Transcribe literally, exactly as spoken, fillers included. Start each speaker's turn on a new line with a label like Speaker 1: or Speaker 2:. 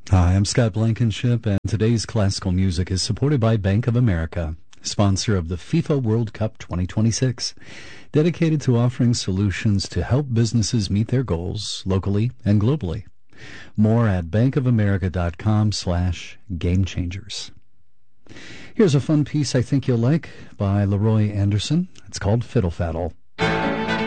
Speaker 1: Hi, I'm Scott Blankenship, and today's classical music is supported by Bank of America, sponsor of the FIFA World Cup twenty twenty-six, dedicated to offering solutions to help businesses meet their goals locally and globally. More at bankofamerica.com slash game changers. Here's a fun piece I think you'll like by Leroy Anderson. It's called Fiddle Faddle.